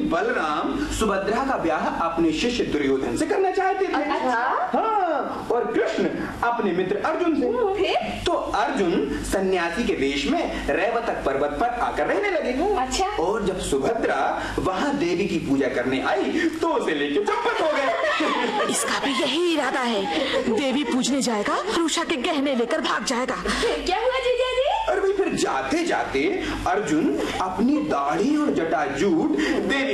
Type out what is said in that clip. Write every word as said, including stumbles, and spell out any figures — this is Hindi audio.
बलराम सुभद्रा का ब्याह अपने शिष्य दुर्योधन से करना चाहते थे। अच्छा? हाँ, और कृष्ण अपने मित्र अर्जुन से। फिर? तो अर्जुन सन्यासी के वेश में रैवतक पर्वत पर आकर रहने लगे। अच्छा? और जब सुभद्रा वहाँ देवी की पूजा करने आई तो उसे लेके चंपत हो गए। इसका भी यही इरादा है, देवी पूजने जाएगा और उषा के गहने लेकर भाग जाएगा। फिर क्या हुआ जीजा जी? और भाई फिर जाते जाते अर्जुन अपनी दाढ़ी और जटाजूट देवी